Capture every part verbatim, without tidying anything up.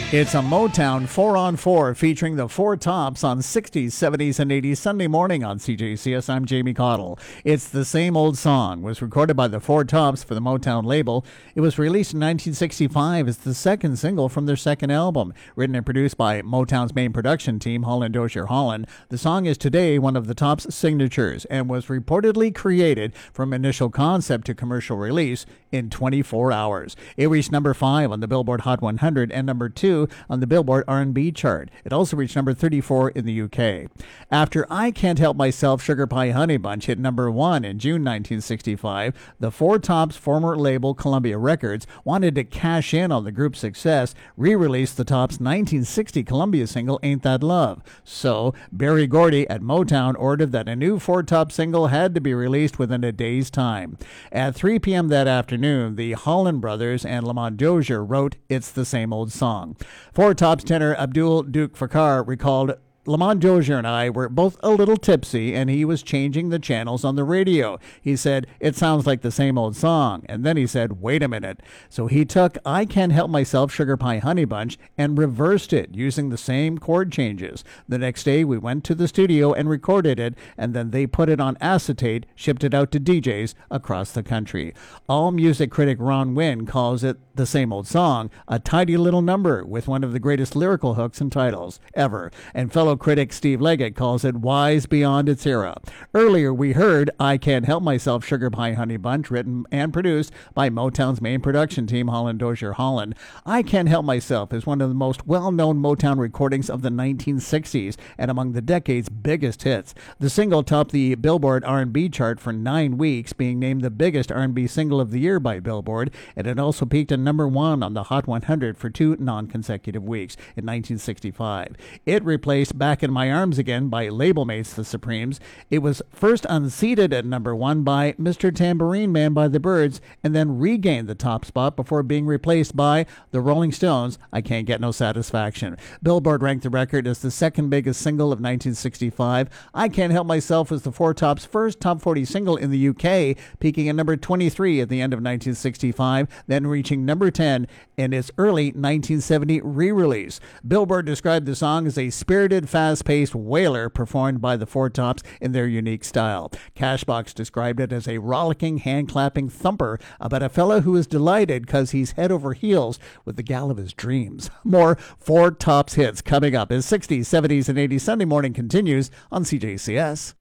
It's a Motown four on four featuring the Four Tops on sixties, seventies, and eighties Sunday morning on C J C S. I'm Jamie Cottle. It's the Same Old Song. It was recorded by the Four Tops for the Motown label. It was released in nineteen sixty-five as the second single from their second album. Written and produced by Motown's main production team, Holland Dozier Holland, the song is today one of the Tops' signatures and was reportedly created from initial concept to commercial release in twenty-four hours. It reached number five on the Billboard Hot one hundred and number two on the Billboard R and B chart. It also reached number thirty-four in the U K. After I Can't Help Myself, Sugar Pie Honey Bunch hit number one in June nineteen sixty-five, the Four Tops' former label Columbia Records wanted to cash in on the group's success, re-released the Tops' nineteen sixty Columbia single Ain't That Love. So, Berry Gordy at Motown ordered that a new Four Tops single had to be released within a day's time. At three p.m. that afternoon, the Holland brothers and Lamont Dozier wrote It's the Same Old Song. Four Tops tenor Abdul Duke Fakar recalled, Lamont Dozier and I were both a little tipsy, and he was changing the channels on the radio. He said, it sounds like the same old song. And then he said, wait a minute. So he took I Can't Help Myself, Sugar Pie Honey Bunch and reversed it using the same chord changes. The next day, we went to the studio and recorded it, and then they put it on acetate, shipped it out to D Js across the country. All music critic Ron Wynn calls it the same old song, a tidy little number with one of the greatest lyrical hooks and titles ever. And fellow critic Steve Leggett calls it wise beyond its era. Earlier, we heard I Can't Help Myself, Sugar Pie Honey Bunch, written and produced by Motown's main production team, Holland Dozier Holland. I Can't Help Myself is one of the most well-known Motown recordings of the nineteen sixties and among the decade's biggest hits. The single topped the Billboard R and B chart for nine weeks, being named the biggest R and B single of the year by Billboard, and it also peaked at number one on the Hot one hundred for two non-consecutive weeks in nineteen sixty-five. It replaced Back in My Arms Again by label mates The Supremes. It was first unseated at number one by Mister Tambourine Man by the Byrds, and then regained the top spot before being replaced by the Rolling Stones' I Can't Get No Satisfaction. Billboard ranked the record as the second biggest single of nineteen sixty-five. I Can't Help Myself was the Four Tops' first top forty single in the U K, peaking at number twenty-three at the end of nineteen sixty-five, then reaching number ten in its early nineteen seventy re-release. Billboard described the song as a spirited, fast-paced wailer performed by the Four Tops in their unique style. Cashbox described it as a rollicking, hand-clapping thumper about a fella who is delighted because he's head over heels with the gal of his dreams. More Four Tops hits coming up as sixties, seventies, and eighties Sunday morning continues on C J C S.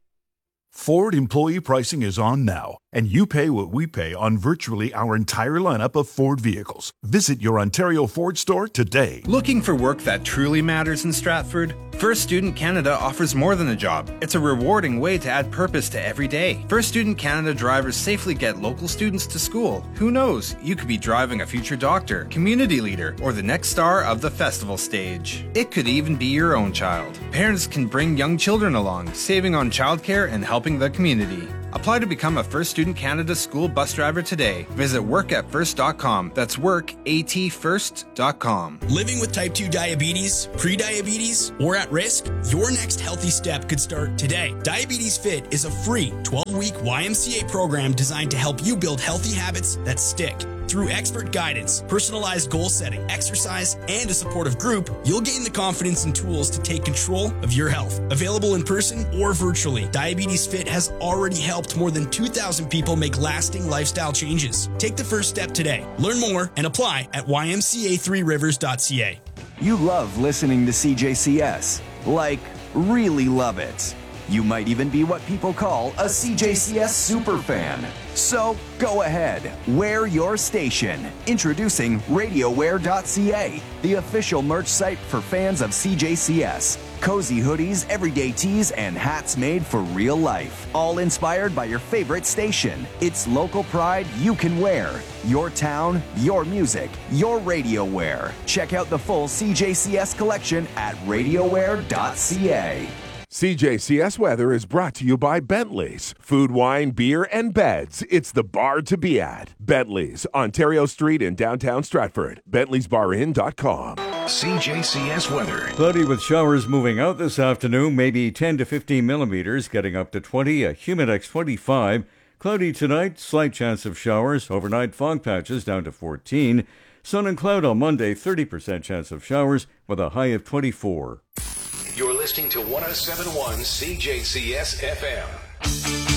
Ford employee pricing is on now, and you pay what we pay on virtually our entire lineup of Ford vehicles. Visit your Ontario Ford store today. Looking for work that truly matters in Stratford? First Student Canada offers more than a job. It's a rewarding way to add purpose to every day. First Student Canada drivers safely get local students to school. Who knows? You could be driving a future doctor, community leader, or the next star of the festival stage. It could even be your own child. Parents can bring young children along, saving on childcare and helping the community. Apply to become a First Student Canada school bus driver today. Visit work at first dot com. That's work at first dot com. Living with type two diabetes, pre-diabetes, or at risk? Your next healthy step could start today. Diabetes Fit is a free twelve-week Y M C A program designed to help you build healthy habits that stick. Through expert guidance, personalized goal setting, exercise, and a supportive group, you'll gain the confidence and tools to take control of your health. Available in person or virtually, Diabetes Fit has already helped more than two thousand people make lasting lifestyle changes. Take the first step today. Learn more and apply at y m c a three rivers dot c a. You love listening to C J C S. Like, really love it. You might even be what people call a C J C S superfan. So go ahead, wear your station. Introducing radio wear dot c a, the official merch site for fans of C J C S. Cozy hoodies, everyday tees, and hats made for real life. All inspired by your favorite station. It's local pride you can wear. Your town, your music, your radio wear. Check out the full C J C S collection at radio wear dot c a. C J C S Weather is brought to you by Bentley's. Food, wine, beer, and beds. It's the bar to be at. Bentley's, Ontario Street in downtown Stratford. Bentleys Bar Inn dot com. C J C S weather. Cloudy with showers moving out this afternoon, maybe ten to fifteen millimeters, getting up to twenty, a Humidex twenty-five. Cloudy tonight, slight chance of showers. Overnight fog patches down to fourteen. Sun and cloud on Monday, thirty percent chance of showers with a high of twenty-four. You're listening to one oh seven point one C J C S F M.